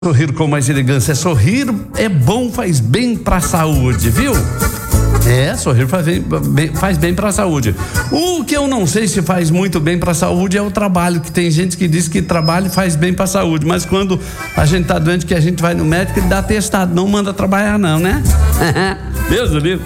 Sorrir com mais elegância. Sorrir é bom, faz bem pra saúde, viu? Sorrir faz bem pra saúde. O que eu não sei se faz muito bem pra saúde é o trabalho, que tem gente que diz que trabalho faz bem pra saúde, mas quando a gente tá doente, que a gente vai no médico, ele dá atestado, não manda trabalhar não, né? Deus do livro.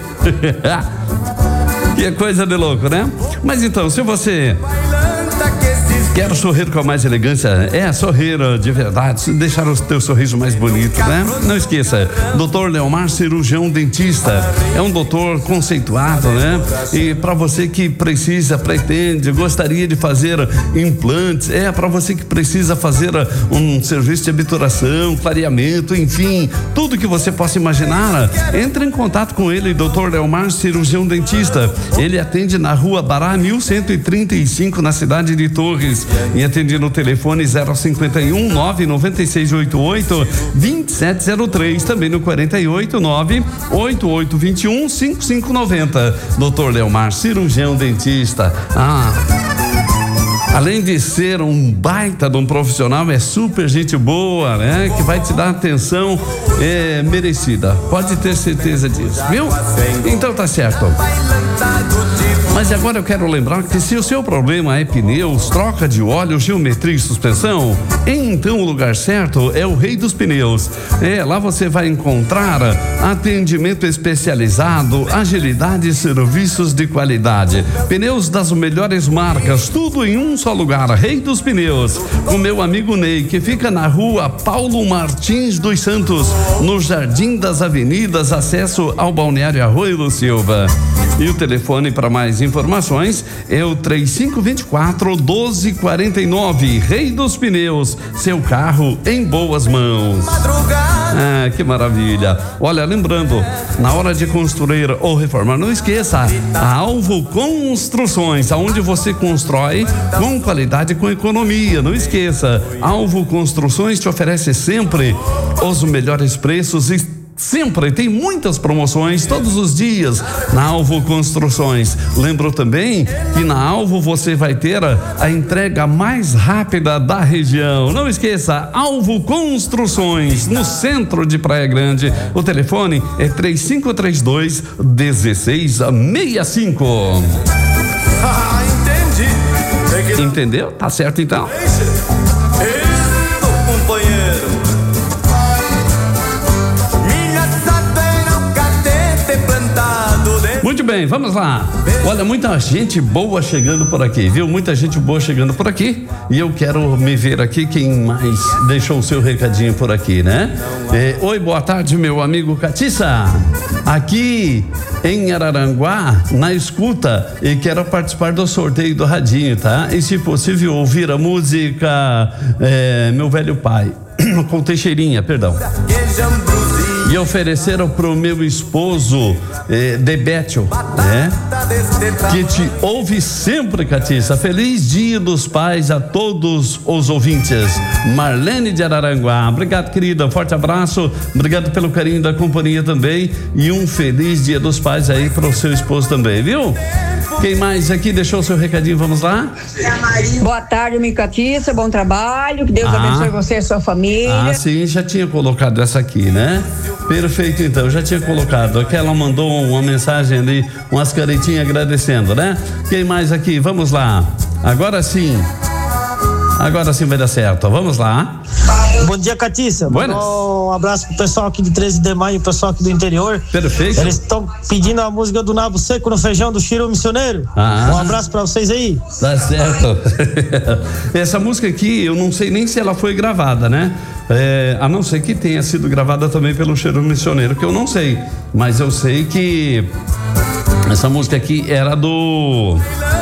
Que coisa de louco, né? Mas então, se você quer sorrir com mais elegância, sorrir de verdade, deixar o teu sorriso mais bonito, né? Não esqueça, Dr. Leomar, cirurgião dentista, é um doutor conceituado, né? E para você que precisa, pretende, gostaria de fazer implantes, para você que precisa fazer um serviço de obturação, clareamento, enfim, tudo que você possa imaginar, entre em contato com ele, Dr. Leomar, cirurgião dentista. Ele atende na Rua Bará 1135, na cidade de Torres. E atende no telefone 051 99688 2703, também no 48 98821 5590. Dr. Leomar, cirurgião dentista. Além de ser um baita de um profissional, é super gente boa, né? Que vai te dar atenção merecida. Pode ter certeza disso, viu? Então tá certo. Mas agora eu quero lembrar que se o seu problema é pneus, troca de óleo, geometria e suspensão, então o lugar certo é o Rei dos Pneus. Lá você vai encontrar atendimento especializado, agilidade e serviços de qualidade. Pneus das melhores marcas, tudo em um só lugar. Rei dos Pneus, com meu amigo Ney, que fica na Rua Paulo Martins dos Santos, no Jardim das Avenidas, acesso ao Balneário Arroio do Silva. E o telefone para mais informações é o 3524-1249. Rei dos Pneus, seu carro em boas mãos. Que maravilha. Olha, lembrando, na hora de construir ou reformar, não esqueça, a Alvo Construções, aonde você constrói com qualidade e com economia. Não esqueça, Alvo Construções te oferece sempre os melhores preços e sempre tem muitas promoções todos os dias na Alvo Construções. Lembro também que na Alvo você vai ter a entrega mais rápida da região. Não esqueça, Alvo Construções, no centro de Praia Grande. O telefone é 3532-1665. Entendi. Entendeu? Tá certo então. Muito bem, vamos lá. Olha, muita gente boa chegando por aqui, viu? Muita gente boa chegando por aqui. E eu quero me ver aqui quem mais deixou o seu recadinho por aqui, né? Oi, boa tarde, meu amigo Catiça. Aqui em Araranguá, na escuta, e quero participar do sorteio do radinho, tá? E se possível ouvir a música Meu Velho Pai, com Teixeirinha, perdão. E ofereceram pro meu esposo, Debétio, né? Que te ouve sempre, Catiça. Feliz Dia dos Pais a todos os ouvintes. Marlene de Araranguá. Obrigado, querida. Um forte abraço. Obrigado pelo carinho da companhia também. E um feliz Dia dos Pais aí pro seu esposo também, viu? Quem mais aqui deixou o seu recadinho? Vamos lá? Boa tarde, amigo Catiça. Bom trabalho. Que Deus abençoe você e a sua família. Sim, já tinha colocado essa aqui, né? Perfeito, então, já tinha colocado. Aqui ela mandou uma mensagem ali, umas caretinhas agradecendo, né? Quem mais aqui? Vamos lá. Agora sim vai dar certo. Vamos lá. Bom dia, Catiça. Um abraço pro pessoal aqui de 13 de maio, o pessoal aqui do interior. Perfeito. Eles estão pedindo a música do Nabo Seco no Feijão do Chiru Missioneiro. Um abraço pra vocês aí. Tá certo. Essa música aqui, eu não sei nem se ela foi gravada, né? A não ser que tenha sido gravada também pelo Chiru Missioneiro, que eu não sei. Mas eu sei que essa música aqui era do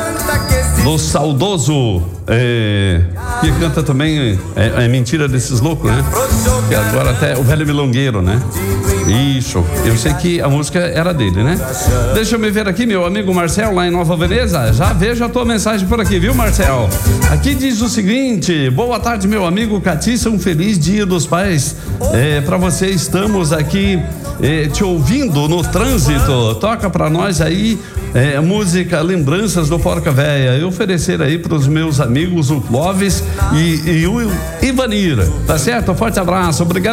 saudoso, que canta também Mentira Desses Loucos, né? Que agora até o Velho Milongueiro, né? Isso, eu sei que a música era dele, né? Deixa eu me ver aqui, meu amigo Marcel, lá em Nova Veneza. Já vejo a tua mensagem por aqui, viu, Marcel? Aqui diz o seguinte: boa tarde, meu amigo Catiça, um feliz Dia dos Pais pra você. Estamos aqui te ouvindo no trânsito. Toca pra nós aí música Lembranças do Porca Véia, e oferecer aí para os meus amigos o Clóvis e o Ivanir, tá certo? Forte abraço, obrigado.